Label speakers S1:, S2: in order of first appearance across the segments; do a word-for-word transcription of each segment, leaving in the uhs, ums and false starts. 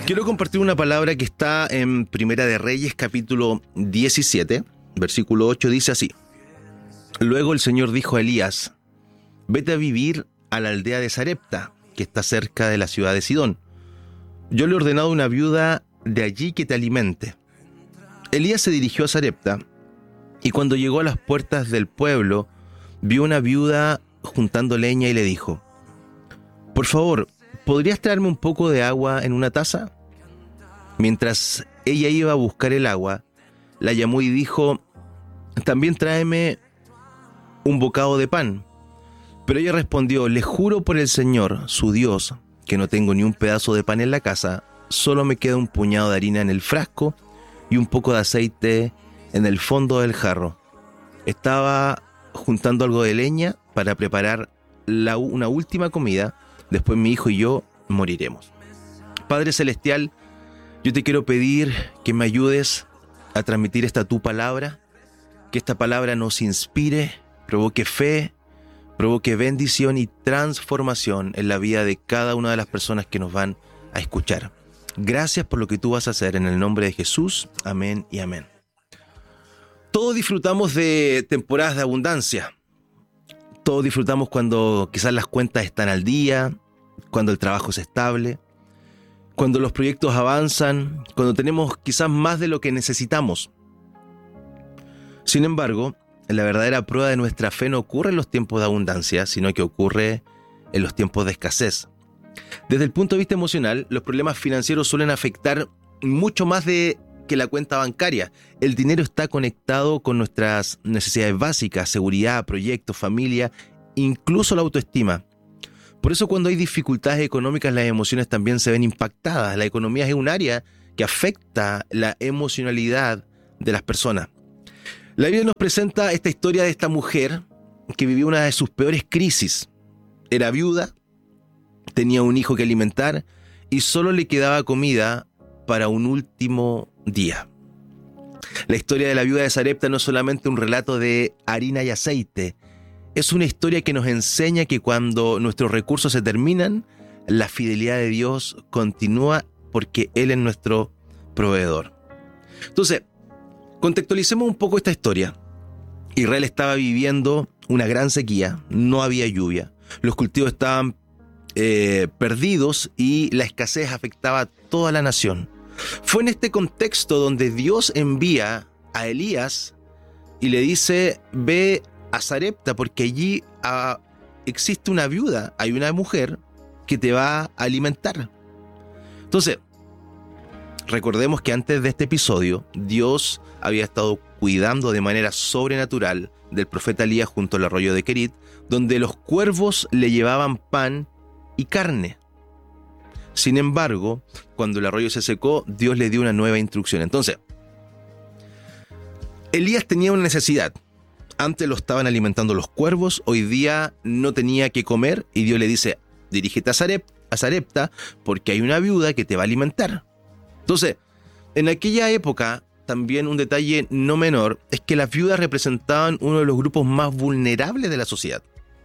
S1: Quiero compartir una palabra que está en Primera de Reyes, capítulo diecisiete, versículo ocho, dice así: Luego el Señor dijo a Elías: vete a vivir a la aldea de Sarepta, que está cerca de la ciudad de Sidón. Yo le he ordenado a una viuda de allí que te alimente. Elías se dirigió a Sarepta, y cuando llegó a las puertas del pueblo, vio una viuda juntando leña y le dijo: por favor, ¿podrías traerme un poco de agua en una taza? Mientras ella iba a buscar el agua, la llamó y dijo: también tráeme un bocado de pan. Pero ella respondió: le juro por el Señor, su Dios, que no tengo ni un pedazo de pan en la casa, solo me queda un puñado de harina en el frasco y un poco de aceite en el fondo del jarro. Estaba juntando algo de leña para preparar la, una última comida, después mi hijo y yo moriremos. Padre Celestial, yo te quiero pedir que me ayudes a transmitir esta tu palabra, que esta palabra nos inspire, provoque fe, provoque bendición y transformación en la vida de cada una de las personas que nos van a escuchar. Gracias por lo que tú vas a hacer, en el nombre de Jesús. Amén y amén. Todos disfrutamos de temporadas de abundancia. Todos disfrutamos cuando quizás las cuentas están al día, cuando el trabajo es estable, cuando los proyectos avanzan, cuando tenemos quizás más de lo que necesitamos. Sin embargo, la verdadera prueba de nuestra fe no ocurre en los tiempos de abundancia, sino que ocurre en los tiempos de escasez. Desde el punto de vista emocional, los problemas financieros suelen afectar mucho más de que la cuenta bancaria. El dinero está conectado con nuestras necesidades básicas: seguridad, proyectos, familia, incluso la autoestima. Por eso, cuando hay dificultades económicas, las emociones también se ven impactadas. La economía es un área que afecta la emocionalidad de las personas. La Biblia nos presenta esta historia de esta mujer que vivió una de sus peores crisis. Era viuda, tenía un hijo que alimentar y solo le quedaba comida para un último día. La historia de la viuda de Sarepta no es solamente un relato de harina y aceite. Es una historia que nos enseña que cuando nuestros recursos se terminan, la fidelidad de Dios continúa porque Él es nuestro proveedor. Entonces, contextualicemos un poco esta historia. Israel estaba viviendo una gran sequía, no había lluvia, los cultivos estaban eh, perdidos y la escasez afectaba a toda la nación. Fue en este contexto donde Dios envía a Elías y le dice: ve a Sarepta porque allí ah, existe una viuda, hay una mujer que te va a alimentar. Entonces, recordemos que antes de este episodio, Dios había estado cuidando de manera sobrenatural del profeta Elías junto al arroyo de Querit, donde los cuervos le llevaban pan y carne. Sin embargo, cuando el arroyo se secó, Dios le dio una nueva instrucción. Entonces, Elías tenía una necesidad. Antes lo estaban alimentando los cuervos, hoy día no tenía que comer y Dios le dice: dirígete a Sarepta, a Sarepta porque hay una viuda que te va a alimentar. Entonces, en aquella época, también un detalle no menor es que las viudas representaban uno de los grupos más vulnerables de la sociedad.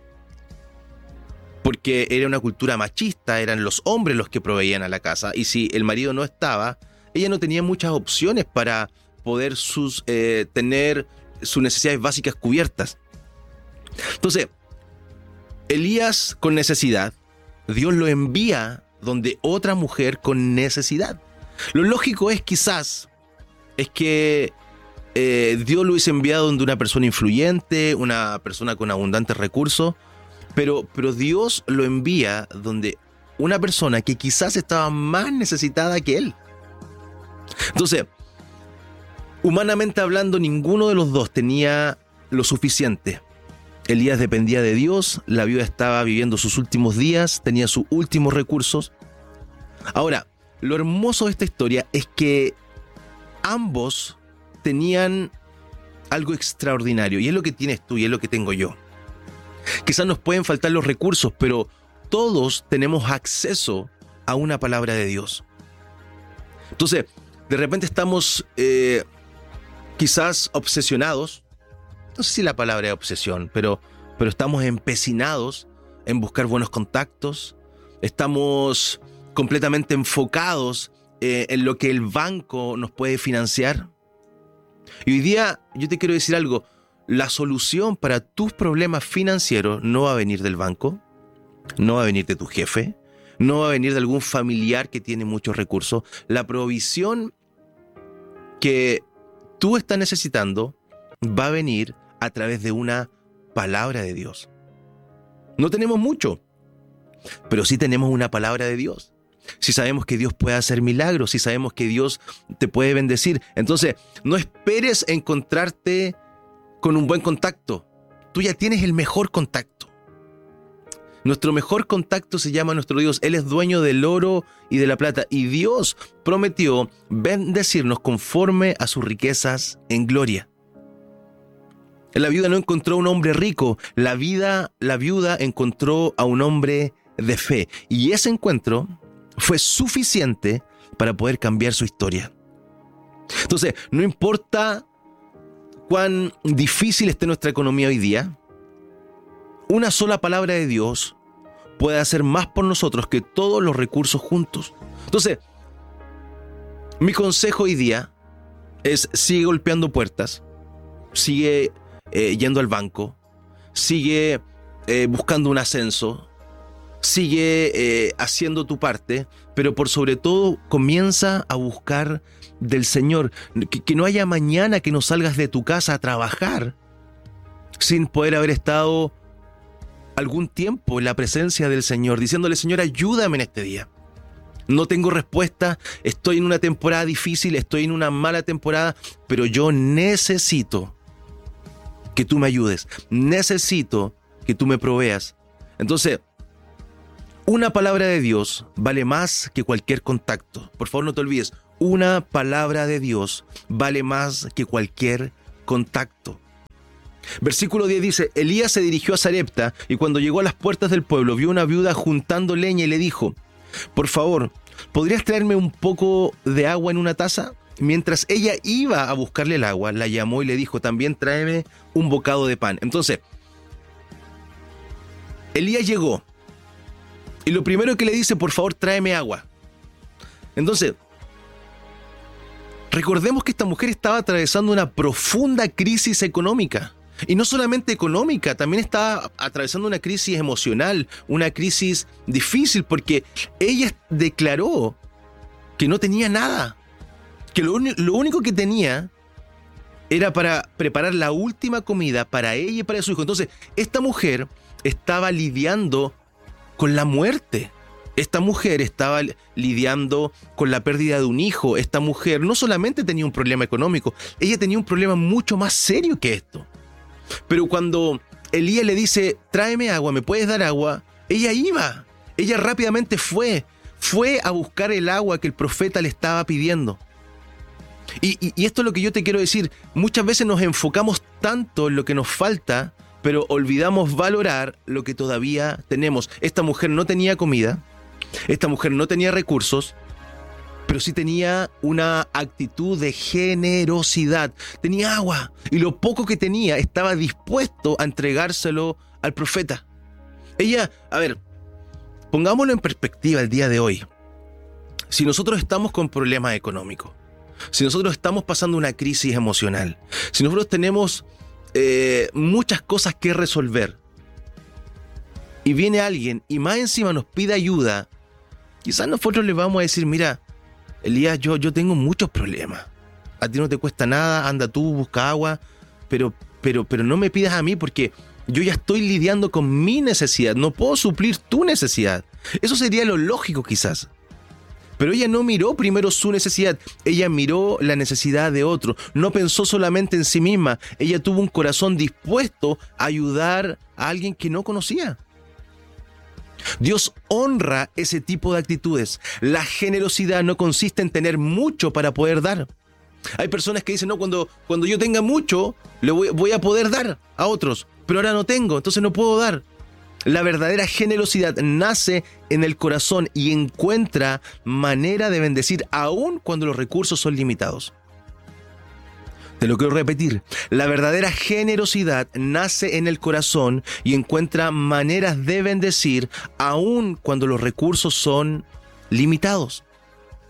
S1: Porque era una cultura machista, eran los hombres los que proveían a la casa, y si el marido no estaba, ella no tenía muchas opciones para poder sus, eh, tener sus necesidades básicas cubiertas. Entonces, Elías con necesidad, Dios lo envía donde otra mujer con necesidad. Lo lógico es quizás es que eh, Dios lo hubiese enviado donde una persona influyente, una persona con abundantes recursos, pero, pero Dios lo envía donde una persona que quizás estaba más necesitada que él. Entonces, humanamente hablando, ninguno de los dos tenía lo suficiente. Elías dependía de Dios, la viuda estaba viviendo sus últimos días, tenía sus últimos recursos. Ahora, lo hermoso de esta historia es que ambos tenían algo extraordinario, y es lo que tienes tú y es lo que tengo yo. Quizás nos pueden faltar los recursos, pero todos tenemos acceso a una palabra de Dios. Entonces, de repente estamos eh, quizás obsesionados, no sé si la palabra es obsesión, pero, pero estamos empecinados en buscar buenos contactos, estamos completamente enfocados eh, en lo que el banco nos puede financiar. Y hoy día yo te quiero decir algo, la solución para tus problemas financieros no va a venir del banco, no va a venir de tu jefe, no va a venir de algún familiar que tiene muchos recursos. La provisión que tú estás necesitando va a venir a través de una palabra de Dios. No tenemos mucho, pero sí tenemos una palabra de Dios. Si sabemos que Dios puede hacer milagros, si sabemos que Dios te puede bendecir, entonces no esperes encontrarte con un buen contacto. Tú ya tienes el mejor contacto. Nuestro mejor contacto se llama nuestro Dios. Él es dueño del oro y de la plata. Y Dios prometió bendecirnos conforme a sus riquezas en gloria. La viuda no encontró a un hombre rico. La, vida, la viuda encontró a un hombre de fe. Y ese encuentro fue suficiente para poder cambiar su historia. Entonces, no importa cuán difícil esté nuestra economía hoy día, una sola palabra de Dios puede hacer más por nosotros que todos los recursos juntos. Entonces, mi consejo hoy día es: sigue golpeando puertas, sigue eh, yendo al banco, sigue eh, buscando un ascenso, sigue eh, haciendo tu parte, pero por sobre todo comienza a buscar del Señor. Que, que no haya mañana que no salgas de tu casa a trabajar sin poder haber estado algún tiempo en la presencia del Señor, diciéndole: Señor, ayúdame en este día. No tengo respuesta, estoy en una temporada difícil, estoy en una mala temporada, pero yo necesito que tú me ayudes, necesito que tú me proveas. Entonces, una palabra de Dios vale más que cualquier contacto. Por favor, no te olvides, una palabra de Dios vale más que cualquier contacto. Versículo diez dice: Elías se dirigió a Sarepta y cuando llegó a las puertas del pueblo vio una viuda juntando leña y le dijo: por favor, ¿podrías traerme un poco de agua en una taza? Mientras ella iba a buscarle el agua, la llamó y le dijo: también tráeme un bocado de pan. Entonces, Elías llegó y lo primero que le dice: por favor, tráeme agua. Entonces, recordemos que esta mujer estaba atravesando una profunda crisis económica. Y no solamente económica, también estaba atravesando una crisis emocional, una crisis difícil, porque ella declaró que no tenía nada, que lo, lo único que tenía era para preparar la última comida para ella y para su hijo. Entonces, esta mujer estaba lidiando con la muerte. Esta mujer estaba lidiando con la pérdida de un hijo. Esta mujer no solamente tenía un problema económico, ella tenía un problema mucho más serio que esto. Pero cuando Elías le dice: tráeme agua, ¿me puedes dar agua? Ella iba, ella rápidamente fue, fue a buscar el agua que el profeta le estaba pidiendo. Y, y, y esto es lo que yo te quiero decir, muchas veces nos enfocamos tanto en lo que nos falta, pero olvidamos valorar lo que todavía tenemos. Esta mujer no tenía comida, esta mujer no tenía recursos, pero sí tenía una actitud de generosidad. Tenía agua y lo poco que tenía estaba dispuesto a entregárselo al profeta. Ella, a ver, pongámoslo en perspectiva el día de hoy. Si nosotros estamos con problemas económicos, si nosotros estamos pasando una crisis emocional, si nosotros tenemos eh, muchas cosas que resolver y viene alguien y más encima nos pide ayuda, quizás nosotros le vamos a decir: mira, Elías, yo, yo tengo muchos problemas. A ti no te cuesta nada, anda tú, busca agua, pero, pero, pero no me pidas a mí porque yo ya estoy lidiando con mi necesidad, no puedo suplir tu necesidad. Eso sería lo lógico quizás. Pero ella no miró primero su necesidad, ella miró la necesidad de otro, no pensó solamente en sí misma, ella tuvo un corazón dispuesto a ayudar a alguien que no conocía. Dios honra ese tipo de actitudes. La generosidad no consiste en tener mucho para poder dar. Hay personas que dicen: no, cuando, cuando yo tenga mucho, le voy, voy a poder dar a otros, pero ahora no tengo, entonces no puedo dar. La verdadera generosidad nace en el corazón y encuentra manera de bendecir aún cuando los recursos son limitados. Te lo quiero repetir, la verdadera generosidad nace en el corazón y encuentra maneras de bendecir aún cuando los recursos son limitados.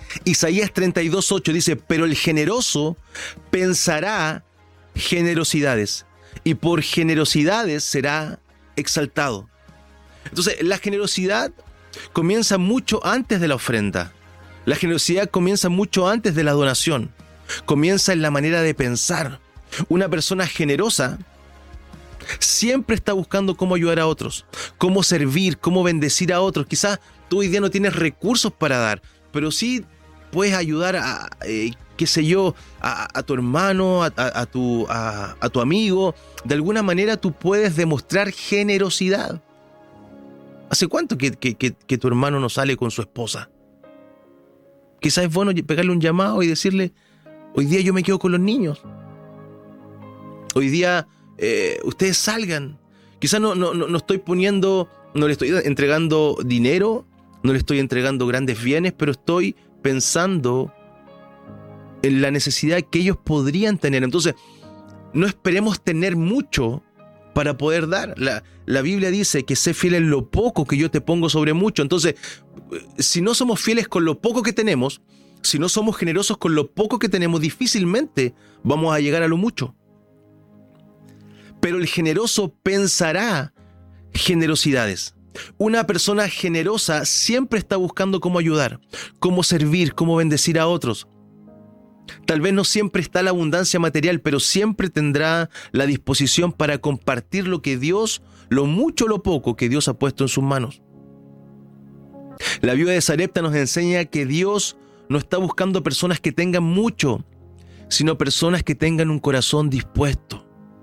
S1: Isaías treinta y dos, ocho dice, pero el generoso pensará generosidades y por generosidades será exaltado. Entonces, la generosidad comienza mucho antes de la ofrenda. La generosidad comienza mucho antes de la donación. Comienza en la manera de pensar. Una persona generosa siempre está buscando cómo ayudar a otros, cómo servir, cómo bendecir a otros. Quizás tú hoy día no tienes recursos para dar, pero sí puedes ayudar a, eh, qué sé yo, a, a tu hermano, a, a, a, tu, a, a tu amigo. De alguna manera tú puedes demostrar generosidad. ¿Hace cuánto que, que, que, que tu hermano no sale con su esposa? Quizás es bueno pegarle un llamado y decirle, hoy día yo me quedo con los niños. Hoy día eh, ustedes salgan. Quizás no, no, no estoy poniendo, no le estoy entregando dinero, no le estoy entregando grandes bienes, pero estoy pensando en la necesidad que ellos podrían tener. Entonces, no esperemos tener mucho para poder dar. La, la Biblia dice que sé fiel en lo poco que yo te pongo sobre mucho. Entonces, si no somos fieles con lo poco que tenemos, si no somos generosos con lo poco que tenemos, difícilmente vamos a llegar a lo mucho. Pero el generoso pensará generosidades. Una persona generosa siempre está buscando cómo ayudar, cómo servir, cómo bendecir a otros. Tal vez no siempre está la abundancia material, pero siempre tendrá la disposición para compartir lo que Dios, lo mucho o lo poco que Dios ha puesto en sus manos. La viuda de Sarepta nos enseña que Dios no está buscando personas que tengan mucho, sino personas que tengan un corazón dispuesto.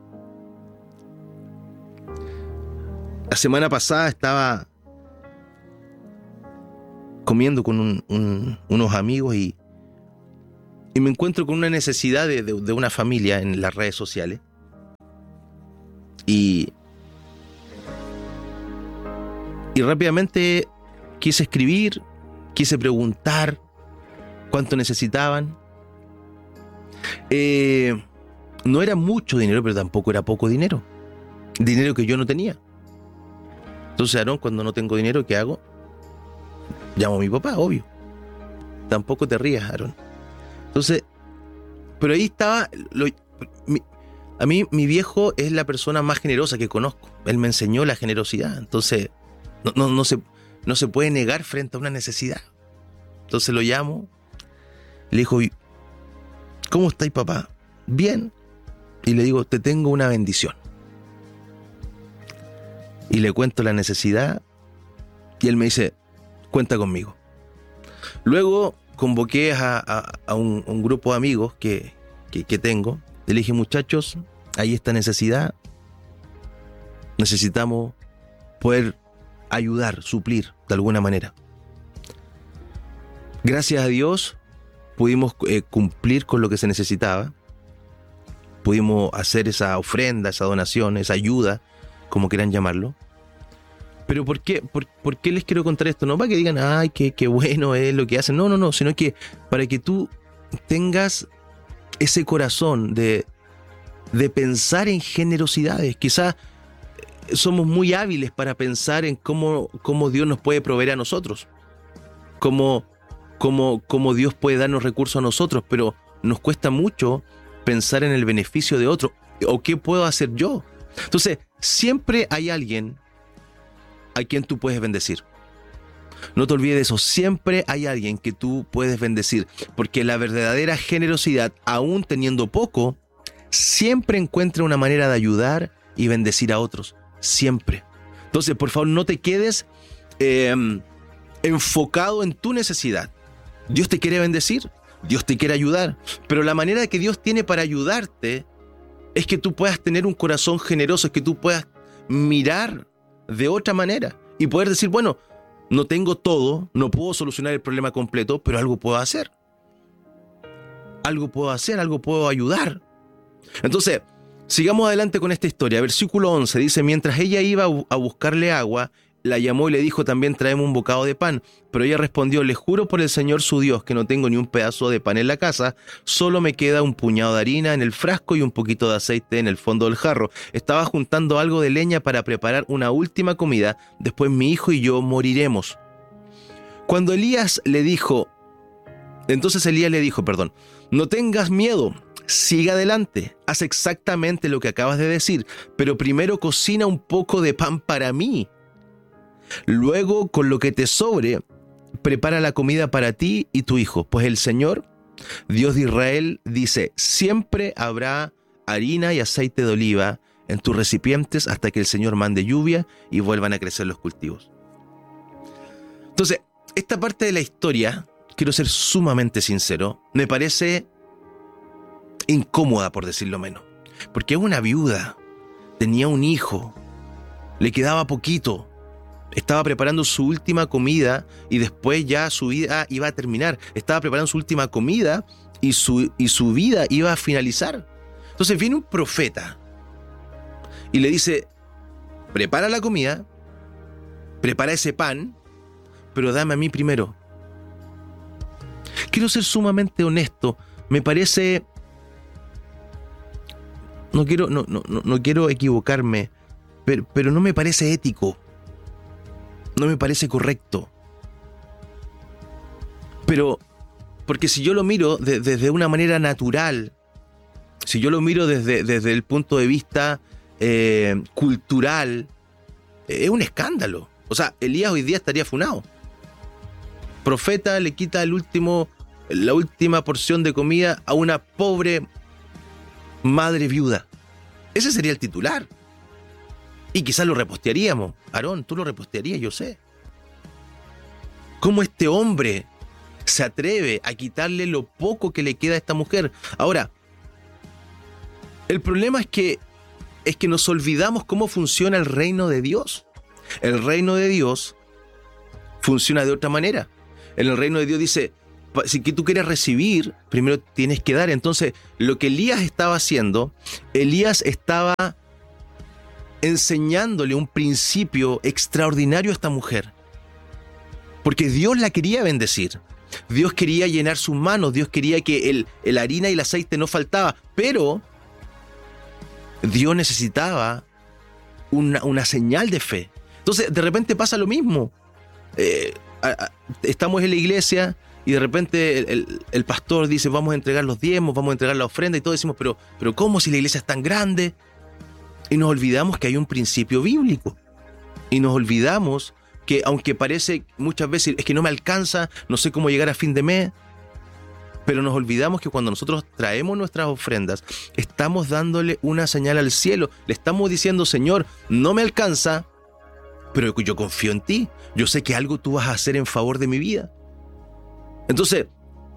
S1: La semana pasada estaba comiendo con un, un, unos amigos y, y me encuentro con una necesidad de, de, de una familia en las redes sociales. Y, y rápidamente quise escribir, quise preguntar cuánto necesitaban. Eh, no era mucho dinero, pero tampoco era poco dinero. Dinero que yo no tenía. Entonces, Aarón, cuando no tengo dinero, ¿qué hago? Llamo a mi papá, obvio. Tampoco te rías, Aarón. Entonces, pero ahí estaba... Lo, mi, a mí, mi viejo es la persona más generosa que conozco. Él me enseñó la generosidad. Entonces, no, no, no, se, no se puede negar frente a una necesidad. Entonces lo llamo. Le digo, ¿cómo estáis, papá? Bien. Y le digo, te tengo una bendición. Y le cuento la necesidad y él me dice, cuenta conmigo. Luego convoqué a, a, a un, un grupo de amigos que, que, que tengo. Y le dije, muchachos, hay esta necesidad. Necesitamos poder ayudar, suplir de alguna manera. Gracias a Dios pudimos eh, cumplir con lo que se necesitaba. Pudimos hacer esa ofrenda, esa donación, esa ayuda, como quieran llamarlo. Pero ¿por qué, por, ¿por qué les quiero contar esto? No para que digan, ay, qué, qué bueno es lo que hacen. No, no, no, sino que para que tú tengas ese corazón de, de pensar en generosidades. Quizás somos muy hábiles para pensar en cómo, cómo Dios nos puede proveer a nosotros. Cómo, cómo, cómo Dios puede darnos recursos a nosotros, pero nos cuesta mucho pensar en el beneficio de otro. ¿O qué puedo hacer yo? Entonces, siempre hay alguien a quien tú puedes bendecir. No te olvides de eso. Siempre hay alguien que tú puedes bendecir. Porque la verdadera generosidad, aún teniendo poco, siempre encuentra una manera de ayudar y bendecir a otros. Siempre. Entonces, por favor, no te quedes eh, enfocado en tu necesidad. Dios te quiere bendecir. Dios te quiere ayudar. Pero la manera que Dios tiene para ayudarte es que tú puedas tener un corazón generoso, es que tú puedas mirar de otra manera y poder decir, bueno, no tengo todo, no puedo solucionar el problema completo, pero algo puedo hacer. Algo puedo hacer, algo puedo ayudar. Entonces, sigamos adelante con esta historia. Versículo once dice, mientras ella iba a buscarle agua, la llamó y le dijo, también tráeme un bocado de pan. Pero ella respondió, le juro por el Señor su Dios que no tengo ni un pedazo de pan en la casa, solo me queda un puñado de harina en el frasco y un poquito de aceite en el fondo del jarro. Estaba juntando algo de leña para preparar una última comida, después mi hijo y yo moriremos. Cuando Elías le dijo, Entonces Elías le dijo, perdón, no tengas miedo, siga adelante, haz exactamente lo que acabas de decir, pero primero cocina un poco de pan para mí. Luego, con lo que te sobre, prepara la comida para ti y tu hijo, pues el Señor, Dios de Israel, dice, siempre habrá harina y aceite de oliva en tus recipientes hasta que el Señor mande lluvia y vuelvan a crecer los cultivos. Entonces, esta parte de la historia, quiero ser sumamente sincero, me parece incómoda, por decirlo menos, porque es una viuda, tenía un hijo, le quedaba poquito, estaba preparando su última comida y después ya su vida iba a terminar, estaba preparando su última comida y su, y su vida iba a finalizar. Entonces viene un profeta y le dice, prepara la comida, prepara ese pan, pero dame a mí primero. Quiero ser sumamente honesto, me parece, no quiero, no, no, no quiero equivocarme, pero, pero no me parece ético, no me parece correcto. Pero, porque si yo lo miro de, desde una manera natural, si yo lo miro desde, desde el punto de vista eh, cultural, eh, es un escándalo. O sea, Elías hoy día estaría funado. Profeta le quita el último, la última porción de comida a una pobre madre viuda. Ese sería el titular. Y quizás lo repostearíamos. Aarón, tú lo repostearías, yo sé. ¿Cómo este hombre se atreve a quitarle lo poco que le queda a esta mujer? Ahora, el problema es que, es que nos olvidamos cómo funciona el reino de Dios. El reino de Dios funciona de otra manera. En el reino de Dios dice, si tú quieres recibir, primero tienes que dar. Entonces, lo que Elías estaba haciendo, Elías estaba enseñándole un principio extraordinario a esta mujer. Porque Dios la quería bendecir. Dios quería llenar sus manos. Dios quería que el, el harina y el aceite no faltaba. Pero Dios necesitaba una, una señal de fe. Entonces, de repente pasa lo mismo. Eh, a, a, estamos en la iglesia y de repente el, el, el pastor dice, vamos a entregar los diezmos, vamos a entregar la ofrenda y todos decimos, pero, pero ¿cómo si la iglesia es tan grande? Y nos olvidamos que hay un principio bíblico. Y nos olvidamos que, aunque parece muchas veces, es que no me alcanza, no sé cómo llegar a fin de mes, pero nos olvidamos que cuando nosotros traemos nuestras ofrendas, estamos dándole una señal al cielo. Le estamos diciendo, Señor, no me alcanza, pero yo confío en ti. Yo sé que algo tú vas a hacer en favor de mi vida. Entonces,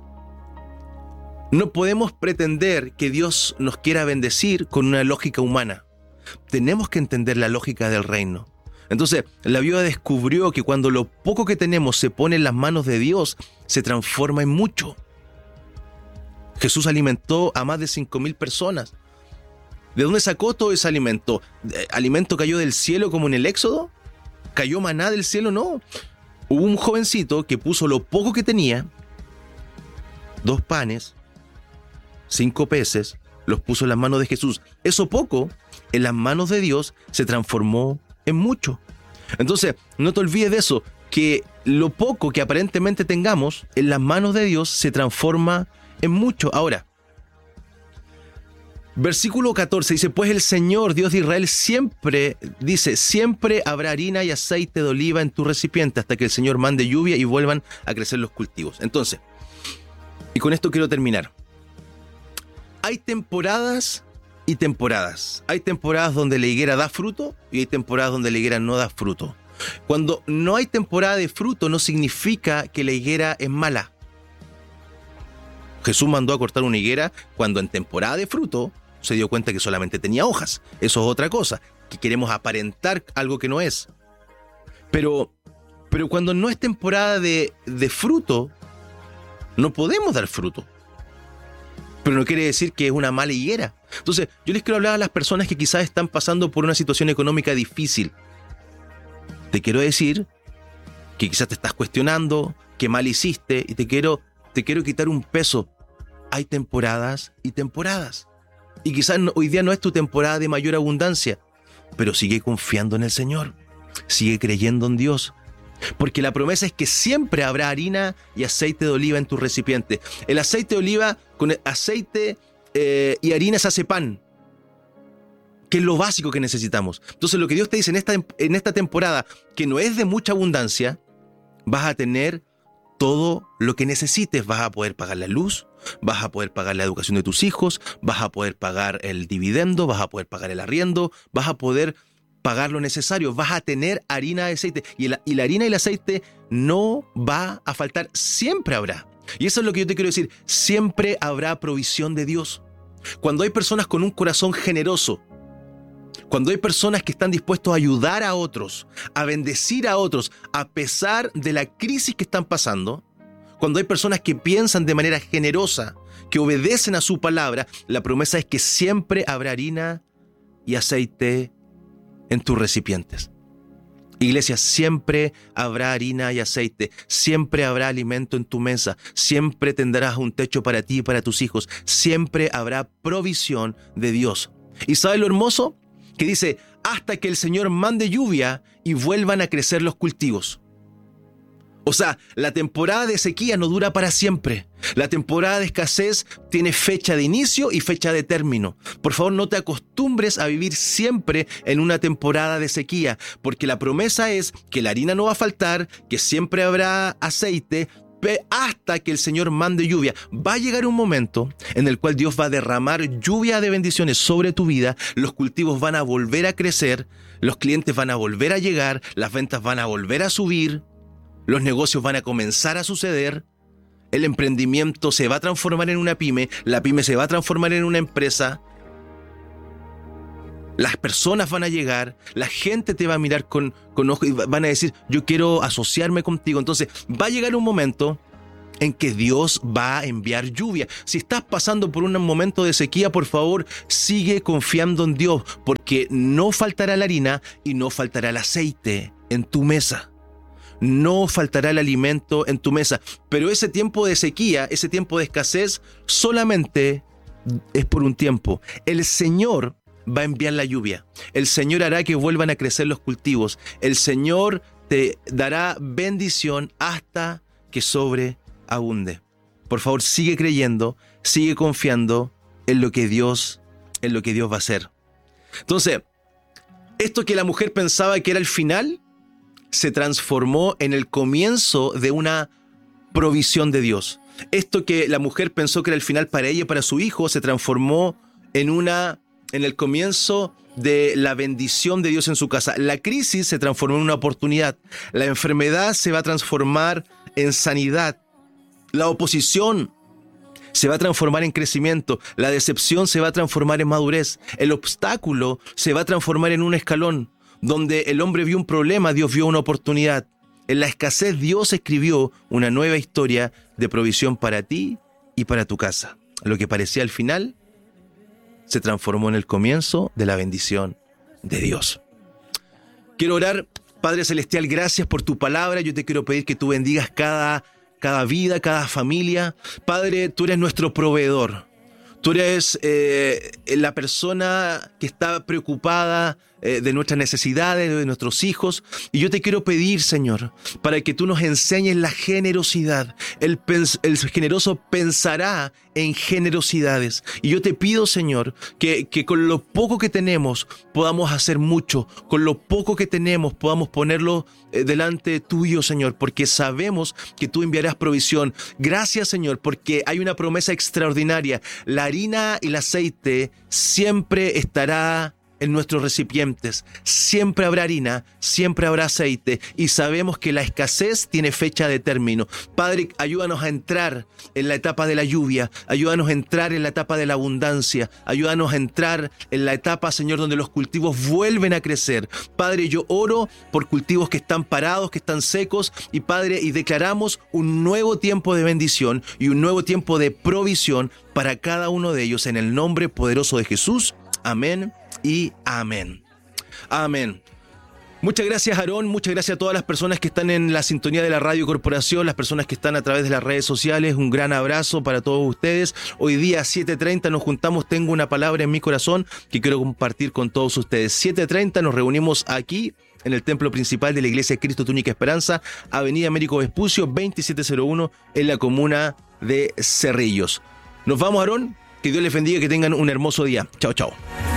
S1: no podemos pretender que Dios nos quiera bendecir con una lógica humana. Tenemos que entender la lógica del reino. Entonces, la viuda descubrió que cuando lo poco que tenemos se pone en las manos de Dios, se transforma en mucho. Jesús alimentó a más de cinco mil personas. ¿De dónde sacó todo ese alimento? ¿Alimento cayó del cielo como en el Éxodo? ¿Cayó maná del cielo? No. Hubo un jovencito que puso lo poco que tenía, dos panes, cinco peces, los puso en las manos de Jesús. Eso poco, en las manos de Dios, se transformó en mucho. Entonces, no te olvides de eso, que lo poco que aparentemente tengamos, en las manos de Dios, se transforma en mucho. Ahora, versículo catorce dice, pues el Señor, Dios de Israel, siempre, dice, siempre habrá harina y aceite de oliva en tu recipiente hasta que el Señor mande lluvia y vuelvan a crecer los cultivos. Entonces, y con esto quiero terminar. Hay temporadas y temporadas. Hay temporadas donde la higuera da fruto y hay temporadas donde la higuera no da fruto. Cuando no hay temporada de fruto no significa que la higuera es mala. Jesús mandó a cortar una higuera cuando en temporada de fruto se dio cuenta que solamente tenía hojas. Eso es otra cosa, que queremos aparentar algo que no es. Pero, pero cuando no es temporada de, de fruto, no podemos dar fruto. Pero no quiere decir que es una mala higuera. Entonces, yo les quiero hablar a las personas que quizás están pasando por una situación económica difícil. Te quiero decir que quizás te estás cuestionando, que mal hiciste, y te quiero, te quiero quitar un peso. Hay temporadas y temporadas. Y quizás no, hoy día no es tu temporada de mayor abundancia, pero sigue confiando en el Señor. Sigue creyendo en Dios. Porque la promesa es que siempre habrá harina y aceite de oliva en tu recipiente. El aceite de oliva con aceite eh, y harina se hace pan, que es lo básico que necesitamos. Entonces lo que Dios te dice en esta, en esta temporada, que no es de mucha abundancia, vas a tener todo lo que necesites. Vas a poder pagar la luz, vas a poder pagar la educación de tus hijos, vas a poder pagar el dividendo, vas a poder pagar el arriendo, vas a poder pagar lo necesario, vas a tener harina y aceite. Y la, y la harina y el aceite no va a faltar, siempre habrá. Y eso es lo que yo te quiero decir, siempre habrá provisión de Dios. Cuando hay personas con un corazón generoso, cuando hay personas que están dispuestos a ayudar a otros, a bendecir a otros, a pesar de la crisis que están pasando, cuando hay personas que piensan de manera generosa, que obedecen a su palabra, la promesa es que siempre habrá harina y aceite en tus recipientes. Iglesia, siempre habrá harina y aceite, siempre habrá alimento en tu mesa, siempre tendrás un techo para ti y para tus hijos, siempre habrá provisión de Dios. ¿Y sabes lo hermoso? Que dice, hasta que el Señor mande lluvia y vuelvan a crecer los cultivos. O sea, la temporada de sequía no dura para siempre. La temporada de escasez tiene fecha de inicio y fecha de término. Por favor, no te acostumbres a vivir siempre en una temporada de sequía, porque la promesa es que la harina no va a faltar, que siempre habrá aceite, hasta que el Señor mande lluvia. Va a llegar un momento en el cual Dios va a derramar lluvia de bendiciones sobre tu vida, los cultivos van a volver a crecer, los clientes van a volver a llegar, las ventas van a volver a subir, los negocios van a comenzar a suceder, el emprendimiento se va a transformar en una pyme, la pyme se va a transformar en una empresa, las personas van a llegar, la gente te va a mirar con, con ojos y van a decir, yo quiero asociarme contigo. Entonces va a llegar un momento en que Dios va a enviar lluvia. Si estás pasando por un momento de sequía, por favor, sigue confiando en Dios, porque no faltará la harina y no faltará el aceite en tu mesa. No faltará el alimento en tu mesa. Pero ese tiempo de sequía, ese tiempo de escasez, solamente es por un tiempo. El Señor va a enviar la lluvia. El Señor hará que vuelvan a crecer los cultivos. El Señor te dará bendición hasta que sobreabunde. Por favor, sigue creyendo, sigue confiando en lo que Dios, en lo que Dios va a hacer. Entonces, esto que la mujer pensaba que era el final, se transformó en el comienzo de una provisión de Dios. Esto que la mujer pensó que era el final para ella y para su hijo, se transformó en una en el comienzo de la bendición de Dios en su casa. La crisis se transformó en una oportunidad. La enfermedad se va a transformar en sanidad. La oposición se va a transformar en crecimiento. La decepción se va a transformar en madurez. El obstáculo se va a transformar en un escalón. Donde el hombre vio un problema, Dios vio una oportunidad. En la escasez, Dios escribió una nueva historia de provisión para ti y para tu casa. Lo que parecía el final se transformó en el comienzo de la bendición de Dios. Quiero orar. Padre Celestial, gracias por tu palabra. Yo te quiero pedir que tú bendigas cada, cada vida, cada familia. Padre, tú eres nuestro proveedor. Tú eres eh, la persona que está preocupada eh, de nuestras necesidades, de nuestros hijos. Y yo te quiero pedir, Señor, para que tú nos enseñes la generosidad. El, pens- el generoso pensará en generosidades. Y yo te pido, Señor, que, que con lo poco que tenemos podamos hacer mucho. Con lo poco que tenemos podamos ponerlo eh, delante tuyo, Señor, porque sabemos que tú enviarás provisión. Gracias, Señor, porque hay una promesa extraordinaria. La harina y el aceite siempre estará en nuestros recipientes. Siempre habrá harina, siempre habrá aceite, y sabemos que la escasez tiene fecha de término. Padre, ayúdanos a entrar en la etapa de la lluvia, ayúdanos a entrar en la etapa de la abundancia, ayúdanos a entrar en la etapa, Señor, donde los cultivos vuelven a crecer. Padre, yo oro por cultivos que están parados, que están secos, y Padre, y declaramos un nuevo tiempo de bendición y un nuevo tiempo de provisión para cada uno de ellos, en el nombre poderoso de Jesús. Amén y amén. Amén. Muchas gracias, Aarón. Muchas gracias a todas las personas que están en la sintonía de la Radio Corporación, las personas que están a través de las redes sociales. Un gran abrazo para todos ustedes. Hoy día, siete treinta, nos juntamos. Tengo una palabra en mi corazón que quiero compartir con todos ustedes. siete treinta nos reunimos aquí en el templo principal de la Iglesia de Cristo Tu Única Esperanza, Avenida Américo Vespucio, veintisiete cero uno, en la comuna de Cerrillos. Nos vamos, Aarón. Que Dios les bendiga y que tengan un hermoso día. Chao, chao.